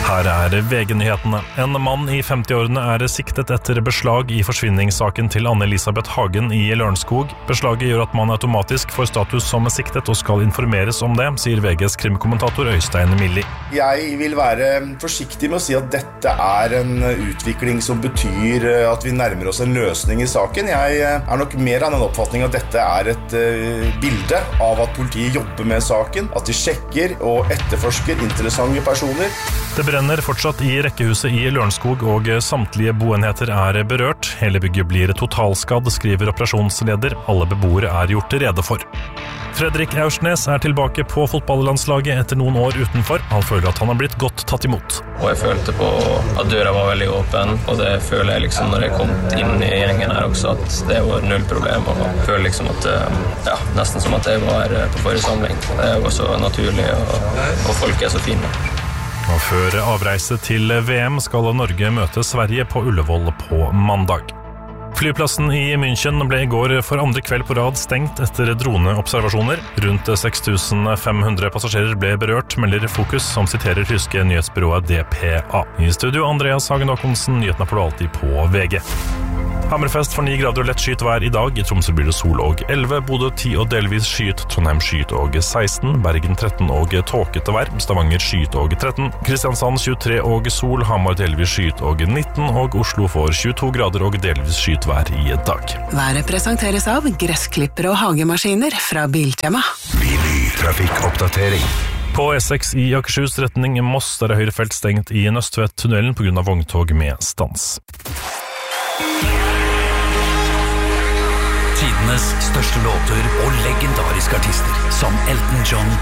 Her VG-nyhetene. En mann I 50-årene siktet etter beslag I forsvinningssaken til Anne-Elisabeth Hagen I Lørenskog. Beslaget gjør at man automatisk får status som siktet og skal informeres om det, sier VGs krimkommentator Øystein Milli. Jeg vil være forsiktig med å si at dette en utvikling som betyr at vi nærmer oss en løsning I saken. Jeg nok mer av den oppfatningen at dette et bilde av at politiet jobber med saken, at de sjekker og etterforsker interessante personer. Det brenner fortsatt I rekkehuset I Lørenskog, og samtlige boenheter berørt. Hele bygget blir totalskadd, skriver operasjonsleder. Alle beboere gjort rede for. Fredrik Aursnes tilbake på fotballlandslaget etter noen år utenfor. Han føler at han har blitt godt tatt imot. Og jeg følte på at døra var veldig åpen, og det føler jeg liksom når jeg kom inn I gjengen her også, at det var null problem. Og jeg føler liksom at, nesten som at jeg var på forrige samling. Det var så naturlig, og folk så fine. Og før avreise til VM skal Norge møte Sverige på Ullevål på mandag. Flyplassen I München ble I går for andre kveld på rad stengt etter droneobservasjoner. Rundt 6500 passasjerer ble berørt, melder Fokus, som siterer tyske nyhetsbyrået DPA. I studio Andreas Hagen Håkonsen, nyhetene får du alltid på VG. Hammerfest for 9 grader og lett skyet vær I dag. I Tromsø blir det sol og 11, Bodø 10 og delvis skyet, Trondheim skyet og 16, Bergen 13 og tåkete vær, Stavanger skyet og 13, Kristiansand 23 og sol, Hamar delvis skyet og 19, og Oslo får 22 grader og delvis skyet vær I dag. Været presenteres av gressklipper og hagemaskiner fra Biltema. Trafikkoppdatering. På E6 I Akershus retning Moss det høyrefelt stengt I Nøstvedt-tunnelen på grunn av vogntog med stans. Tidenes største låter og legendariske artister som Elton John,